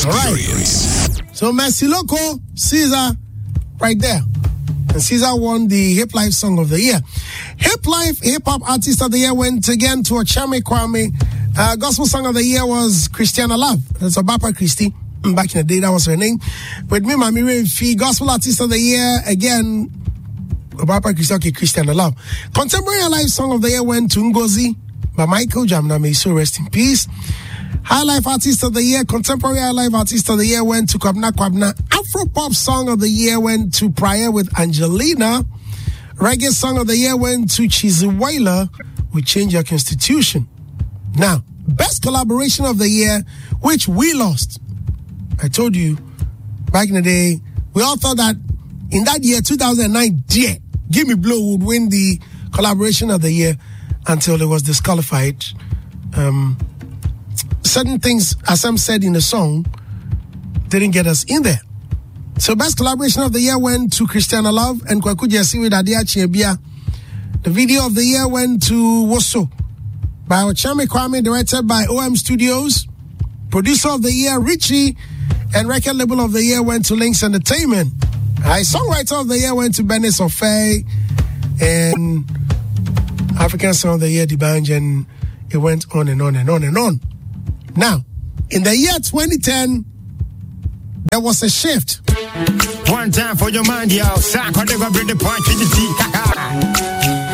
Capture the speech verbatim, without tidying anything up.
Experience. Right. So Messi Loco, Caesar, right there. And Caesar won the Hip Life Song of the Year. Hip Life Hip Hop Artist of the Year went again to Ochame Kwame. Uh, Gospel Song of the Year was Christiana Love. That's Obapa Christie. Back in the day, that was her name. With me, Mamire Fee. Gospel Artist of the Year, again, Obapa Christie, okay, Christiana Love. Contemporary Life Song of the Year went to Ngozi by Michael Jamna. May so rest in peace. High Life Artist of the Year, Contemporary High Life Artist of the Year went to Kwabna Kwabna. Afro Pop Song of the Year went to Prayer with Angelina. Reggae Song of the Year went to Chiziwela with Change Your Constitution. Now, Best Collaboration of the Year, which we lost. I told you, back in the day, we all thought that in that year, two thousand nine, yeah, Give Me Blow would win the Collaboration of the Year until it was disqualified. Um... Certain things, as Sam said in the song, didn't get us in there. So Best Collaboration of the Year went to Christiana Love and Kwaku Jesse with Adia Chiebia. The Video of the Year went to Woso by Ochame Kwame, directed by O M Studios. Producer of the Year, Richie. And Record Label of the Year went to Lynx Entertainment. Right, Songwriter of the Year went to Benis Ofei. And African Song of the Year, D'banj, and it went on and on and on and on. Now, in the year twenty ten, there was a shift. One time for your mind, y'all. Sack, whatever, bring the point to the tea.